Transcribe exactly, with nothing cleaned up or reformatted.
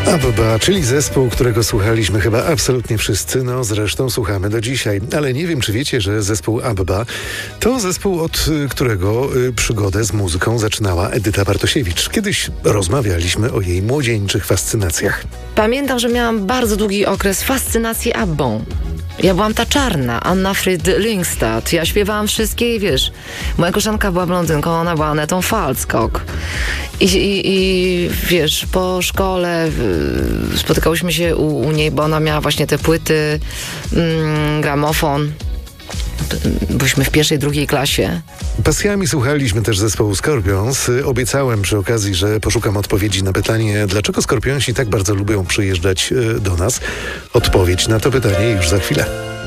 ABBA, czyli zespół, którego słuchaliśmy chyba absolutnie wszyscy, no zresztą słuchamy do dzisiaj. Ale nie wiem, czy wiecie, że zespół ABBA to zespół, od którego y, przygodę z muzyką zaczynała Edyta Bartosiewicz. Kiedyś rozmawialiśmy o jej młodzieńczych fascynacjach. Pamiętam, że miałam bardzo długi okres fascynacji Abbą. Ja byłam ta czarna, Anna Frid Lyngstad. Ja śpiewałam wszystkie i wiesz, moja koleżanka była blondynką, ona była Anetą Falskog. I, i, i wiesz, po szkole y, spotykałyśmy się u, u niej, bo ona miała właśnie te płyty, mm, gramofon. Byliśmy w pierwszej, drugiej klasie. Pasjami słuchaliśmy też zespołu Scorpions. Obiecałem przy okazji, że poszukam odpowiedzi na pytanie, dlaczego Scorpionsi tak bardzo lubią przyjeżdżać do nas. Odpowiedź na to pytanie już za chwilę.